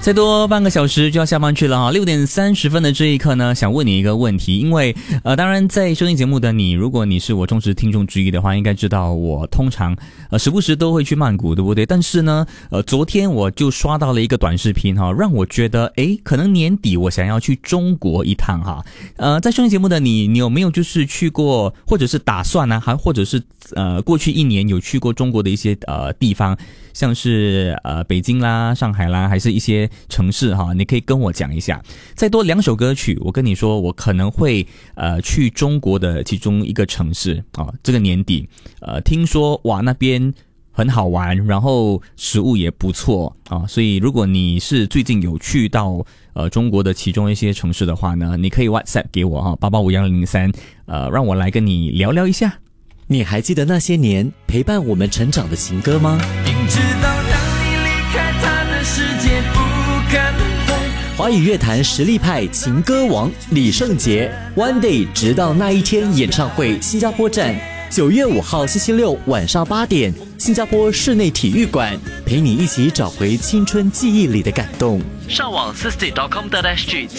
再多半个小时就要下班去了哈，6:30的这一刻呢，想问你一个问题，因为当然在收听节目的你，如果你是我忠实听众之一的话，应该知道我通常时不时都会去曼谷，对不对？但是呢，昨天我就刷到了一个短视频哈，让我觉得可能年底我想要去中国一趟哈。在收听节目的你有没有就是去过，或者是打算呢，还或者是过去一年有去过中国的一些地方，像是北京啦、上海啦，还是一些城市哈，你可以跟我讲一下。再多2首歌曲，我跟你说，我可能会去中国的其中一个城市啊，这个年底听说哇那边很好玩，然后食物也不错啊，所以如果你是最近有去到中国的其中一些城市的话呢，你可以 WhatsApp 给我哈，8851003，让我来跟你聊聊一下。 你还记得那些年陪伴我们成长的情歌吗？ 明知道让你离开他的世界不可能。 华语乐坛实力派情歌王李圣杰 One Day 直到那一天演唱会新加坡站，9月5号星期六晚上8点，新加坡室内体育馆，陪你一起找回青春记忆里的感动。 上网 sisty.com.sg